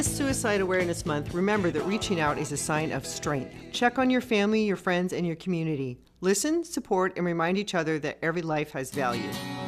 this Suicide Awareness Month, remember that reaching out is a sign of strength. Check on your family, your friends, and your community. Listen, support, and remind each other that every life has value.